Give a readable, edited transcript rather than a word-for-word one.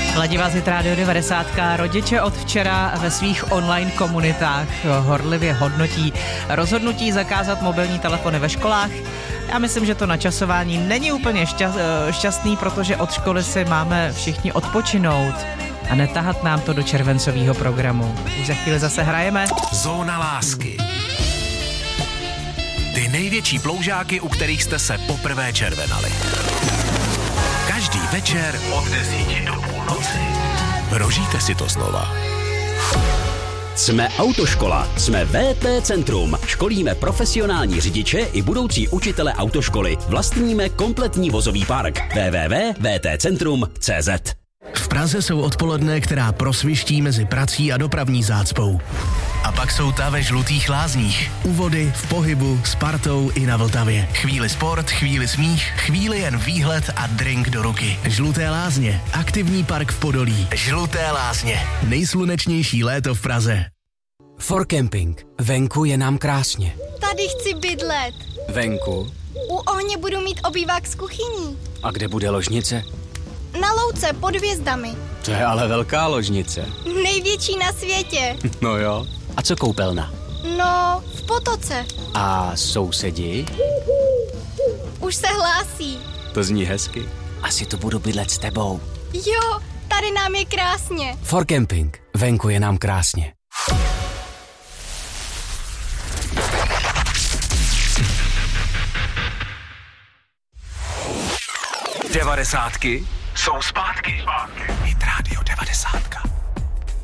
Ladí vás hit Radio 90. Rodiče od včera ve svých online komunitách horlivě hodnotí rozhodnutí zakázat mobilní telefony ve školách. Já myslím, že to načasování není úplně šťastný, protože od školy si máme všichni odpočinout a netahat nám to do červencového programu. Už za chvíli zase hrajeme. Zóna lásky. Ty největší ploužáky, u kterých jste se poprvé červenali. Každý večer od 10 do půlnoci. Prožijte si to znova. Jsme Autoškola, jsme VT Centrum. Školíme profesionální řidiče i budoucí učitele autoškoly. Vlastníme kompletní vozový park. www.vtcentrum.cz. V Praze jsou odpoledne, která prosviští mezi prací a dopravní zácpou. A pak jsou ta ve Žlutých Lázních. U vody, v pohybu, s partou i na Vltavě. Chvíli sport, chvíli smích, chvíli jen výhled a drink do ruky. Žluté Lázně, aktivní park v Podolí. Žluté Lázně, nejslunečnější léto v Praze. For Camping. Venku je nám krásně. Tady chci bydlet. Venku? U ohně budu mít obývák s kuchyní. A kde bude ložnice? Na louce pod hvězdami. To je ale velká ložnice. Největší na světě. No jo. A co koupelna? No, v potoce. A sousedi? Už se hlásí. To zní hezky. Asi tu budu bydlet s tebou. Jo, tady nám je krásně. For Camping. Venku je nám krásně. Devadesátky jsou zpátky. Hit Radio 90.